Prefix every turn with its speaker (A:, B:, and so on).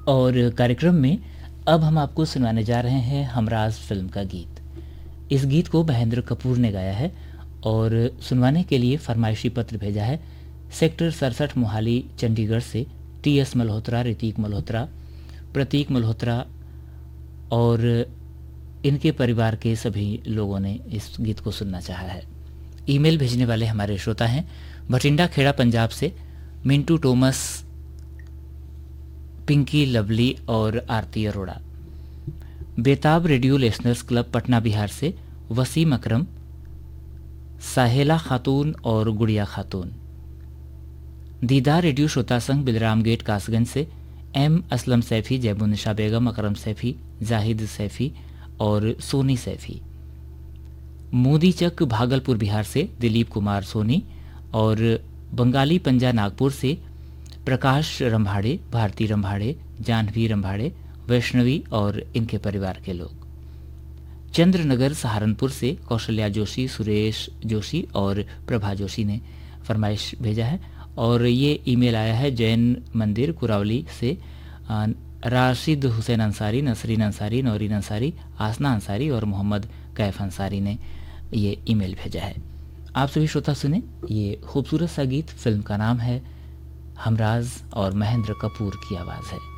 A: और कार्यक्रम में अब हम आपको सुनाने जा रहे हैं हमराज फिल्म का गीत। इस गीत को महेंद्र कपूर ने गाया है और सुनवाने के लिए फरमाइशी पत्र भेजा है सेक्टर 67 मोहाली चंडीगढ़ से टीएस मल्होत्रा, ऋतिक मल्होत्रा, प्रतीक मल्होत्रा और इनके परिवार के सभी लोगों ने इस गीत को सुनना चाहा है। ईमेल भेजने वाले हमारे श्रोता हैं भटिंडा खेड़ा पंजाब से मिंटू टोमस, पिंकी लवली और आरती अरोड़ा। बेताब radio listeners club Patna Bihar से वसीम अकरम, साहेला खातून और गुड़िया खातून। दीदार रेडियो श्रोता संघ बिलराम गेट कासगंज से एम असलम सैफ़ी, जैबुन्निशा बेगम, अकरम सैफ़ी, जाहिद सैफ़ी और सोनी सैफ़ी। मोदी चक भागलपुर बिहार से दिलीप कुमार सोनी और बंगाली पंजा नागपुर से प्रकाश रंभाड़े, भारती रंभाड़े, जानवी रंभाड़े, वैष्णवी और इनके परिवार के लोग। चंद्रनगर सहारनपुर से कौशल्या जोशी, सुरेश जोशी और प्रभा जोशी ने फरमाइश भेजा है और ये ईमेल आया है जैन मंदिर कुरावली से राशिद हुसैन अंसारी, नसरीन अंसारी, नौरीन अंसारी, आसना अंसारी और मोहम्मद कैफ अंसारी ने ये ईमेल भेजा है। आप सभी श्रोता सुने ये खूबसूरत सा गीत। फिल्म का नाम है हमराज और महेंद्र कपूर की आवाज़ है।